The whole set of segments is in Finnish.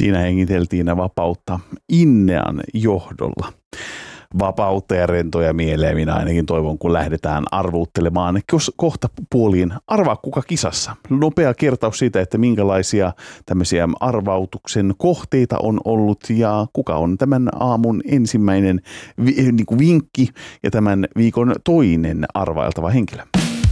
Siinä hengiteltiin vapautta Innean johdolla. Vapautta ja rentoja mieleen minä ainakin toivon, kun lähdetään arvuuttelemaan kohta puoliin Arvaa kuka kisassa. Nopea kertaus siitä, että minkälaisia tämmöisiä arvautuksen kohteita on ollut ja kuka on tämän aamun ensimmäinen vinkki ja tämän viikon toinen arvailtava henkilö.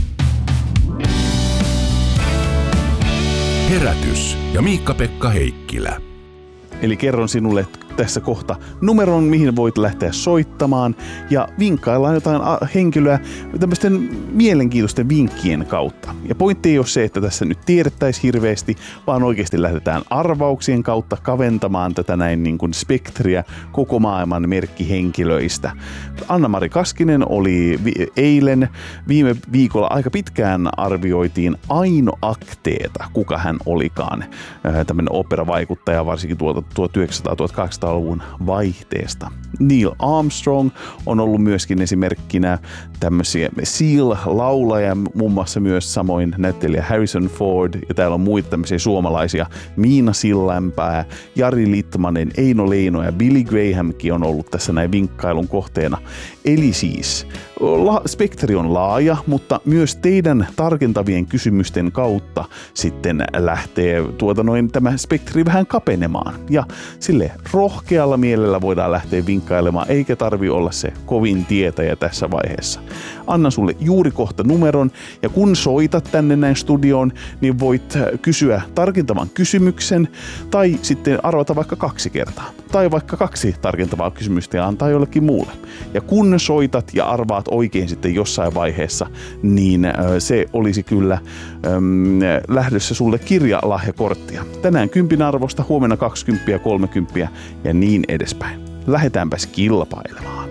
Herätys ja Miikka-Pekka Heikkilä. Eli kerron sinulle tässä kohta numeron, mihin voit lähteä soittamaan ja vinkkaillaan jotain henkilöä tämmöisten mielenkiintoisten vinkkien kautta. Ja pointti ei ole se, että tässä nyt tiedettäisiin hirveästi, vaan oikeasti lähdetään arvauksien kautta kaventamaan tätä näin niin kuin spektriä koko maailman merkkihenkilöistä. Anna-Mari Kaskinen oli eilen, viime viikolla aika pitkään arvioitiin Aino Akteeta, kuka hän olikaan. Tämmöinen operavaikuttaja varsinkin 1900-1800-luvun vaihteesta. Neil Armstrong on ollut myöskin esimerkkinä tämmöisiä Seal-laulaja, muun muassa myös samoin näyttelijä Harrison Ford, ja täällä on muita tämmöisiä suomalaisia, Miina Sillanpää, Jari Litmanen, Eino Leino ja Billy Grahamkin on ollut tässä näin vinkkailun kohteena. Eli siis spektri on laaja, mutta myös teidän tarkentavien kysymysten kautta sitten lähtee tämä spektri vähän kapenemaan. Ja sille rohkealla mielellä voidaan lähteä vinkkailemaan, eikä tarvi olla se kovin tietäjä tässä vaiheessa. Annan sulle juuri kohta numeron, ja kun soitat tänne näin studioon, niin voit kysyä tarkentavan kysymyksen, tai sitten arvata vaikka 2 kertaa. Tai vaikka 2 tarkentavaa kysymystä ja antaa jollekin muulle. Ja kun soitat ja arvaat oikein sitten jossain vaiheessa, niin se olisi kyllä lähdössä sulle kirjalahjakorttia. Tänään 10 arvosta, huomenna 20, 30 ja niin edespäin. Lähdetäänpäs kilpailemaan.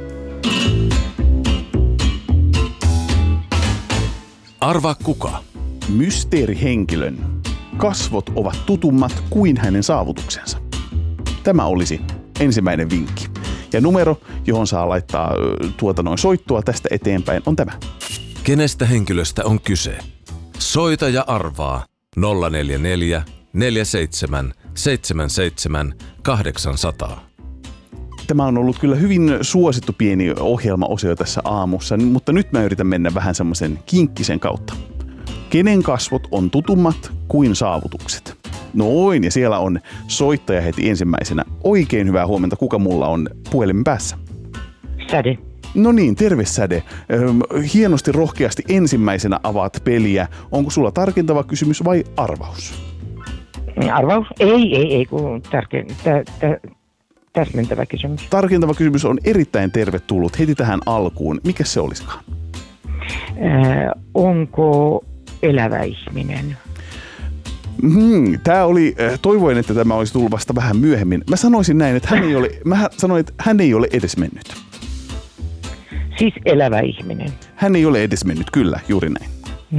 Arvaa kuka? Mysteerihenkilön kasvot ovat tutummat kuin hänen saavutuksensa. Tämä olisi ensimmäinen vinkki. Ja numero, johon saa laittaa soittoa tästä eteenpäin, on tämä. Kenestä henkilöstä on kyse? Soita ja arvaa 044 47 77 800. Tämä on ollut kyllä hyvin suosittu pieni ohjelmaosio tässä aamussa, mutta nyt mä yritän mennä vähän semmoisen kinkkisen kautta. Kenen kasvot on tutummat kuin saavutukset? Noin, ja siellä on soittaja heti ensimmäisenä. Oikein hyvää huomenta, kuka mulla on puhelimen päässä? Säde. No niin, terve Säde. Hienosti rohkeasti ensimmäisenä avaat peliä. Onko sulla tarkentava kysymys vai arvaus? Arvaus? Ei, kun täsmentävä kysymys. Tarkentava kysymys on erittäin tervetullut heti tähän alkuun. Mikä se olisikaan? Onko elävä ihminen? Tämä oli, toivoin, että tämä olisi tullut vasta vähän myöhemmin. Mä sanoisin näin, että hän ei ole edesmennyt. Siis elävä ihminen. Hän ei ole edesmennyt, kyllä, juuri näin.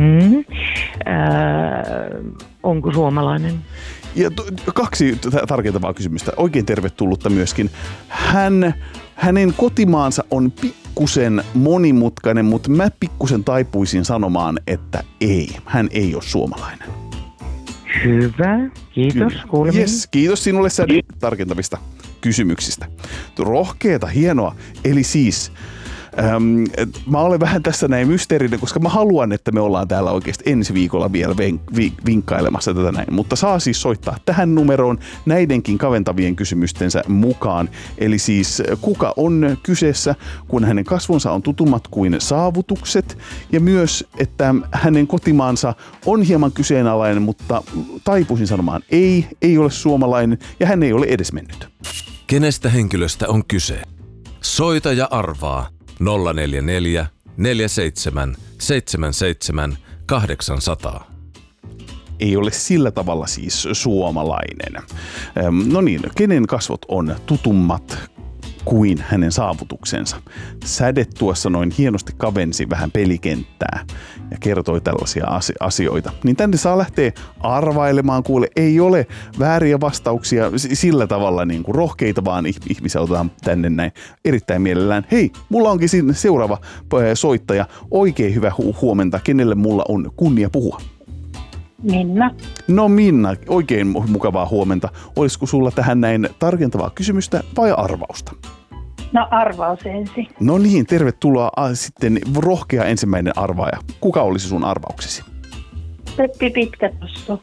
Onko suomalainen? Ja 2 tarkentavaa kysymystä. Oikein tervetullutta myöskin. Hänen kotimaansa on pikkusen monimutkainen, mutta mä pikkusen taipuisin sanomaan, että ei. Hän ei ole suomalainen. Hyvä, kiitos. Yes, kiitos sinulle tarkentavista kysymyksistä. Rohkeeta, hienoa. Eli siis mä olen vähän tässä näin mysteerinen, koska mä haluan, että me ollaan täällä oikeasti ensi viikolla vielä vinkkailemassa tätä näin. Mutta saa siis soittaa tähän numeroon näidenkin kaventavien kysymystensä mukaan. Eli siis kuka on kyseessä, kun hänen kasvonsa on tutummat kuin saavutukset. Ja myös, että hänen kotimaansa on hieman kyseenalainen, mutta taipuisin sanomaan ei ole suomalainen ja hän ei ole edesmennyt. Kenestä henkilöstä on kyse? Soita ja arvaa 044 47 77 800. Ei ole sillä tavalla siis suomalainen. No niin, kenen kasvot on tutummat kuin hänen saavutuksensa? Säde tuossa noin hienosti kavensi vähän pelikenttää ja kertoi tällaisia asioita. Niin tänne saa lähteä arvailemaan, kuule, ei ole vääriä vastauksia sillä tavalla niin kuin rohkeita, vaan ihmisiä otetaan tänne näin erittäin mielellään. Hei, mulla onkin siinä seuraava soittaja. Oikein hyvä huomenta. Kenelle mulla on kunnia puhua? Minna. No Minna, oikein mukavaa huomenta. Olisiko sulla tähän näin tarkentavaa kysymystä vai arvausta? No arvaus ensin. No niin, tervetuloa sitten rohkea ensimmäinen arvaaja. Kuka olisi sun arvauksesi? Peppi Pitkätossu.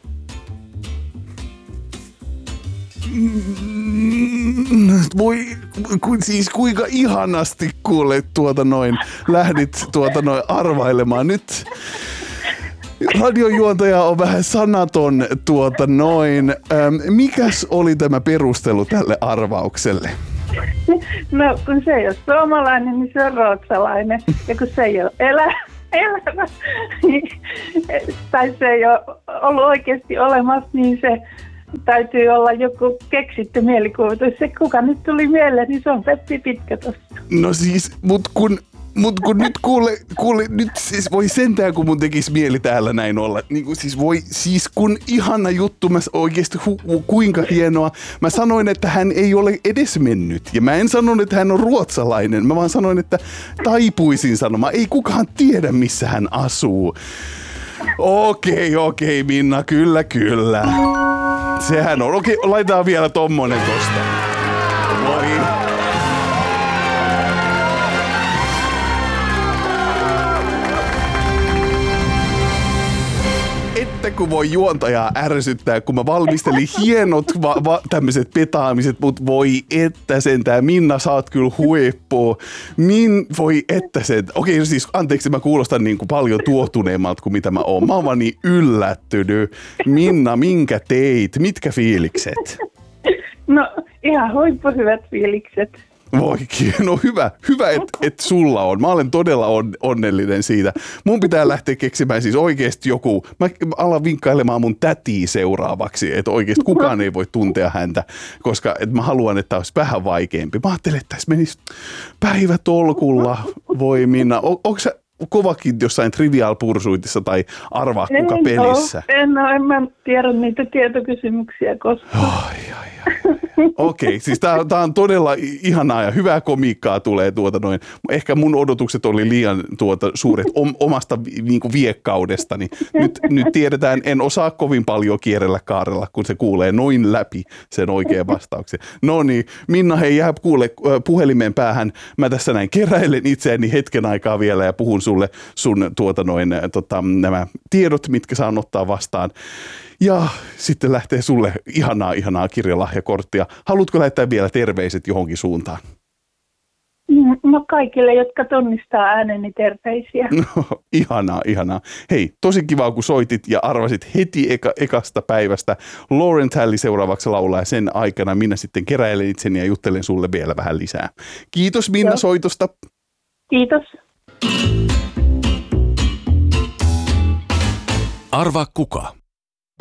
Voi, siis kuinka ihanasti kuule lähdit arvailemaan. Nyt radiojuontaja on vähän sanaton mikäs oli tämä perustelu tälle arvaukselle? No kun se ei ole suomalainen, niin se on ruotsalainen. Ja kun se ei ole elävä, niin, tai se ei ole ollut oikeasti olemassa, niin se täytyy olla joku keksitty mielikuvitus. Se kuka nyt tuli mieleen, niin se on Peppi Pitkätossu. No siis, mut kun nyt kuule, nyt siis voi sentään, kun mun tekisi mieli täällä näin olla. Niin kuin siis kun ihana juttu, mä oikeesti kuinka hienoa. Mä sanoin, että hän ei ole edes mennyt. Ja mä en sanonut, että hän on ruotsalainen. Mä vaan sanoin, että taipuisin sanomaan. Ei kukaan tiedä, missä hän asuu. Okei, Minna, kyllä. Sehän on. Okei, laitetaan vielä tommonen tosta. Moi. Että kun voi juontajaa ärsyttää, kun mä valmistelin hienot tämmöiset petaamiset, mut voi että sentään. Minna, sä oot kyllä huippu. Voi että sentään. Okei, siis anteeksi, mä kuulostan niin kuin paljon tuohtuneemmalta kuin mitä mä oon. Mä oon niin yllättynyt. Minna, minkä teit? Mitkä fiilikset? No ihan huippuhyvät fiilikset. Voikin, no hyvä että sulla on. Mä olen todella onnellinen siitä. Mun pitää lähteä keksimään siis oikeasti joku, mä alan vinkkailemaan mun tätiä seuraavaksi, että oikeasti kukaan ei voi tuntea häntä, koska mä haluan, että olisi vähän vaikeampi. Mä ajattelin, että tässä menisi päivätolkulla, voi Minna. Onko sä kovakin jossain Trivial Pursuitissa tai arvaa kuka pelissä? En mä tiedä niitä tietokysymyksiä koskaan. Okei, siis tää on todella ihanaa ja hyvää komiikkaa tulee Ehkä mun odotukset oli liian suuret omasta niinku viekkaudestani. Nyt tiedetään, en osaa kovin paljon kierrellä kaarella, kun se kuulee noin läpi sen oikean vastauksen. No niin, Minna, hei, jää kuule puhelimen päähän. Mä tässä näin keräilen itseäni hetken aikaa vielä ja puhun sulle sun nämä tiedot, mitkä saan ottaa vastaan. Ja sitten lähtee sulle ihanaa kirjalahjakorttia. Haluatko lähettää vielä terveiset johonkin suuntaan? No kaikille, jotka tunnistaa ääneni, terveisiä. No, ihanaa. Hei, tosi kiva, kun soitit ja arvasit heti ekasta päivästä. Lauren Talley seuraavaksi laulaa ja sen aikana minä sitten keräilen itseni ja juttelen sulle vielä vähän lisää. Kiitos Minna soitosta. Kiitos. Arvaa kuka?